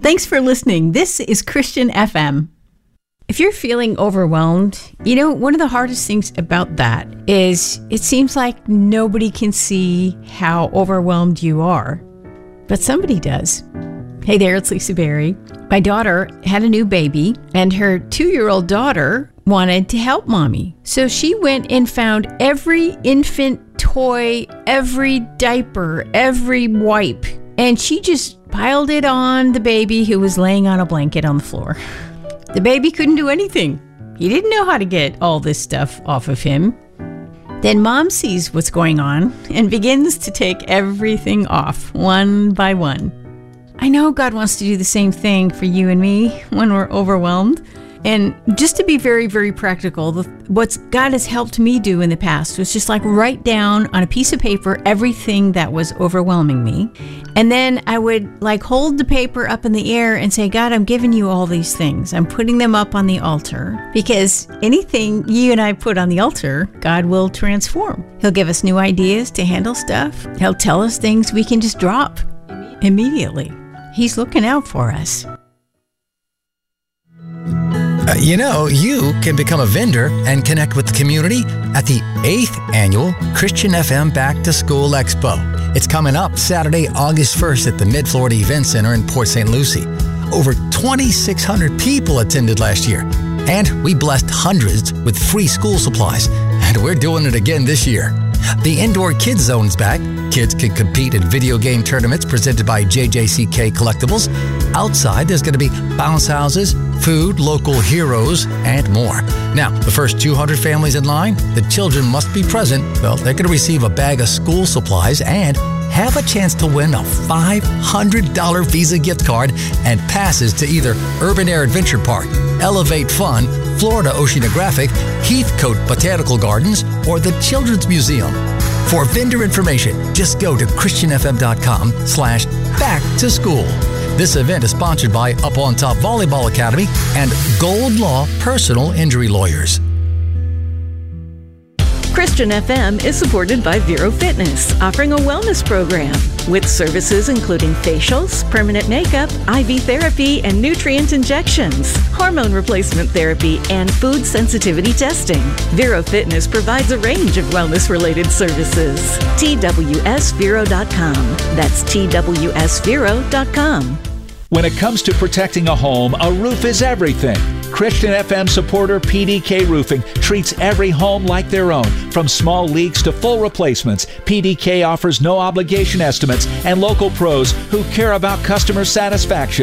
Thanks for listening. This is Christian FM. If you're feeling overwhelmed, one of the hardest things about that is it seems like nobody can see how overwhelmed you are, but somebody does. Hey there, it's Lisa Berry. My daughter had a new baby, and her 2-year-old daughter wanted to help mommy. So she went and found every infant toy, every diaper, every wipe, and she just piled it on the baby who was laying on a blanket on the floor. The baby couldn't do anything. He didn't know how to get all this stuff off of him. Then mom sees what's going on and begins to take everything off one by one. I know God wants to do the same thing for you and me when we're overwhelmed. And just to be very, very practical, what God has helped me do in the past was just write down on a piece of paper everything that was overwhelming me. And then I would hold the paper up in the air and say, God, I'm giving you all these things. I'm putting them up on the altar, because anything you and I put on the altar, God will transform. He'll give us new ideas to handle stuff. He'll tell us things we can just drop immediately. He's looking out for us. You can become a vendor and connect with the community at the 8th Annual Christian FM Back to School Expo. It's coming up Saturday, August 1st at the Mid-Florida Event Center in Port St. Lucie. Over 2,600 people attended last year, and we blessed hundreds with free school supplies, and we're doing it again this year. The Indoor Kids Zone is back. Kids can compete in video game tournaments presented by JJCK Collectibles. Outside, there's going to be bounce houses, food, local heroes, and more. Now, the first 200 families in line, the children must be present. Well, they're going to receive a bag of school supplies and have a chance to win a $500 Visa gift card and passes to either Urban Air Adventure Park, Elevate Fun, Florida Oceanographic, Heathcote Botanical Gardens, or the Children's Museum. For vendor information, just go to christianfm.com/back to school. This event is sponsored by Up on Top Volleyball Academy and Gold Law Personal Injury Lawyers. Christian FM is supported by Vero Fitness, offering a wellness program with services including facials, permanent makeup, IV therapy, and nutrient injections, hormone replacement therapy, and food sensitivity testing. Vero Fitness provides a range of wellness-related services. TWSVero.com. That's TWSVero.com. When it comes to protecting a home, a roof is everything. Christian FM supporter PDK Roofing treats every home like their own. From small leaks to full replacements, PDK offers no obligation estimates and local pros who care about customer satisfaction.